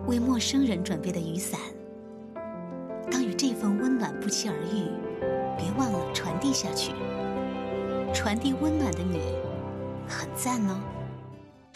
为陌生人准备的雨伞。当与这份温暖不期而遇，别忘了传递下去。传递温暖的你，很赞哦。